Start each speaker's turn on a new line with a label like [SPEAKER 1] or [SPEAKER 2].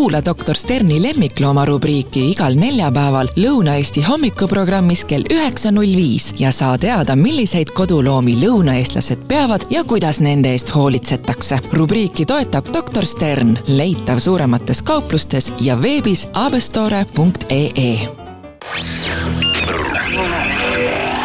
[SPEAKER 1] Kuula Dr. Sterni lemmiklooma rubriiki igal neljapäeval Lõuna-Eesti hommikuprogrammis kell 9.05 ja saa teada, milliseid koduloomi lõunaeestlased peavad ja kuidas nende eest hoolitsetakse. Rubriiki toetab Dr. Stern, leitav suuremates kauplustes ja veebis abestore.ee.